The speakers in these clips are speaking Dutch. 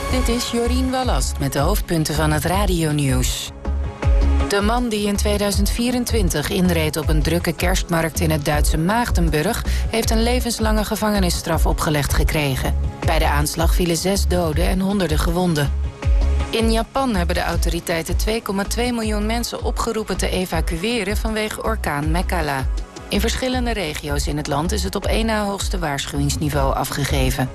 Dit is Jorien Wallast met de hoofdpunten van het radionieuws. De man die in 2024 inreed op een drukke kerstmarkt in het Duitse Maagdenburg heeft een levenslange gevangenisstraf opgelegd gekregen. Bij de aanslag vielen 6 doden en honderden gewonden. In Japan hebben de autoriteiten 2,2 miljoen mensen opgeroepen te evacueren vanwege orkaan Mekala. In verschillende regio's in het land is het op 1 na hoogste waarschuwingsniveau afgegeven.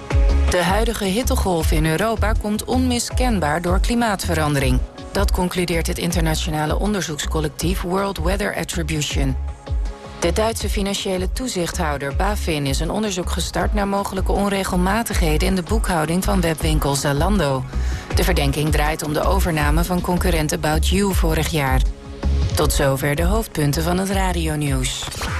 De huidige hittegolf in Europa komt onmiskenbaar door klimaatverandering. Dat concludeert het internationale onderzoekscollectief World Weather Attribution. De Duitse financiële toezichthouder BaFin is een onderzoek gestart naar mogelijke onregelmatigheden in de boekhouding van webwinkel Zalando. De verdenking draait om de overname van concurrent About You vorig jaar. Tot zover de hoofdpunten van het radionieuws.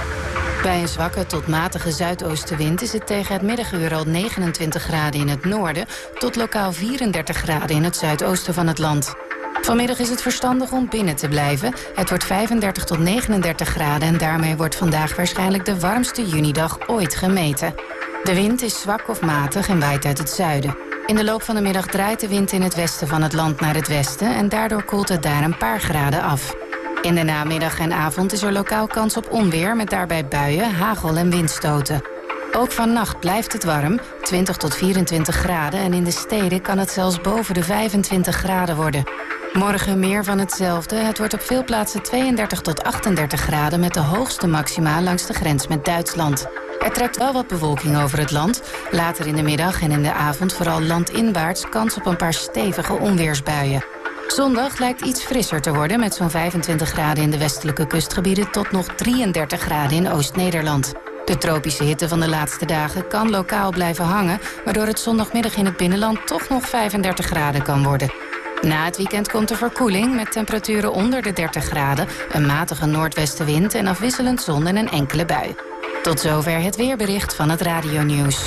Bij een zwakke tot matige zuidoostenwind is het tegen het middaguur al 29 graden in het noorden tot lokaal 34 graden in het zuidoosten van het land. Vanmiddag is het verstandig om binnen te blijven. Het wordt 35 tot 39 graden en daarmee wordt vandaag waarschijnlijk de warmste junidag ooit gemeten. De wind is zwak of matig en waait uit het zuiden. In de loop van de middag draait de wind in het westen van het land naar het westen en daardoor koelt het daar een paar graden af. In de namiddag en avond is er lokaal kans op onweer met daarbij buien, hagel en windstoten. Ook vannacht blijft het warm, 20 tot 24 graden en in de steden kan het zelfs boven de 25 graden worden. Morgen meer van hetzelfde. Het wordt op veel plaatsen 32 tot 38 graden met de hoogste maxima langs de grens met Duitsland. Er trekt wel wat bewolking over het land. Later in de middag en in de avond vooral landinwaarts kans op een paar stevige onweersbuien. Zondag lijkt iets frisser te worden met zo'n 25 graden in de westelijke kustgebieden tot nog 33 graden in Oost-Nederland. De tropische hitte van de laatste dagen kan lokaal blijven hangen, waardoor het zondagmiddag in het binnenland toch nog 35 graden kan worden. Na het weekend komt er verkoeling met temperaturen onder de 30 graden, een matige noordwestenwind en afwisselend zon en een enkele bui. Tot zover het weerbericht van het radionieuws.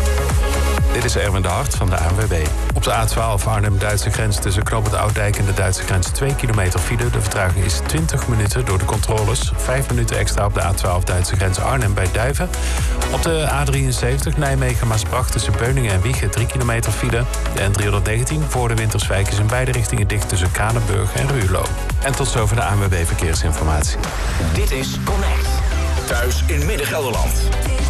Dit is Erwin de Hart van de ANWB. Op de A12 Arnhem-Duitse grens tussen Knoopend Oud-Dijk en de Duitse grens 2 kilometer file. De vertraging is 20 minuten door de controles. 5 minuten extra op de A12 Duitse grens Arnhem bij Duiven. Op de A73 Nijmegen-Maasbracht tussen Beuningen en Wijchen 3 kilometer file. De N319 voor de Winterswijk is in beide richtingen dicht tussen Kranenburg en Ruurlo. En tot zover de ANWB Verkeersinformatie. Dit is Connect. Thuis in Midden-Gelderland.